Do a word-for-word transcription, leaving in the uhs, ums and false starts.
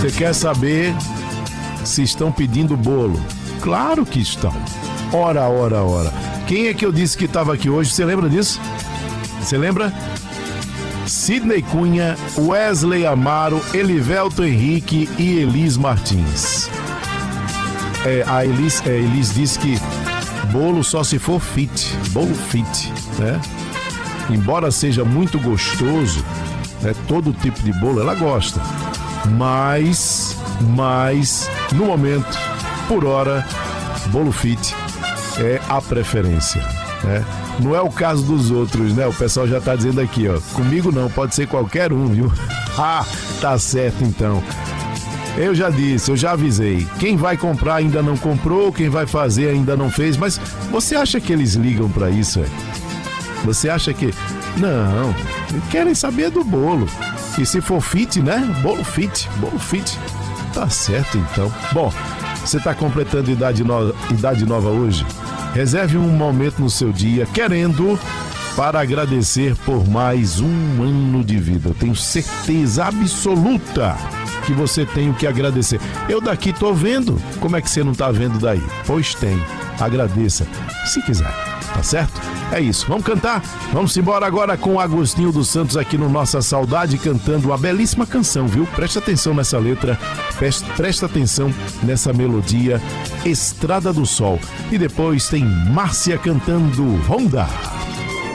Você quer saber se estão pedindo bolo? Claro que estão. Ora, ora, ora. Quem é que eu disse que estava aqui hoje? Você lembra disso? Você lembra? Sidney Cunha, Wesley Amaro, Elivelto Henrique e Elis Martins. É, a Elis, é, Elis disse que bolo só se for fit, bolo fit, né? Embora seja muito gostoso, né, todo tipo de bolo ela gosta, mas, mas, no momento, por hora, bolo fit é a preferência, né? Não é o caso dos outros, né? O pessoal já tá dizendo aqui, ó, comigo não, pode ser qualquer um, viu? Ah, tá certo então. Eu já disse, eu já avisei. Quem vai comprar ainda não comprou, quem vai fazer ainda não fez. Mas você acha que eles ligam pra isso, é? Você acha que... Não, querem saber do bolo. E se for fit, né? Bolo fit, bolo fit. Tá certo, então. Bom, você tá completando idade nova, idade nova hoje? Reserve um momento no seu dia, querendo, para agradecer por mais um ano de vida. Eu tenho certeza absoluta que você tem o que agradecer. Eu daqui tô vendo. Como é que você não tá vendo daí? Pois tem. Agradeça, se quiser. Tá certo? É isso. Vamos cantar? Vamos embora agora com o Agostinho dos Santos aqui no Nossa Saudade, cantando uma belíssima canção, viu? Presta atenção nessa letra, presta atenção nessa melodia, Estrada do Sol. E depois tem Márcia cantando Honda.